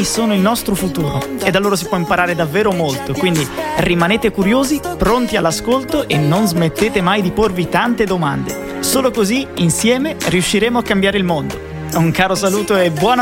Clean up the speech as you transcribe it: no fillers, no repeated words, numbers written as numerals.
e sono il nostro futuro e da loro si può imparare davvero molto, quindi rimanete curiosi, pronti all'ascolto e non smettete mai di porvi tante domande. Solo così, insieme, riusciremo a cambiare il mondo. Un caro saluto e buon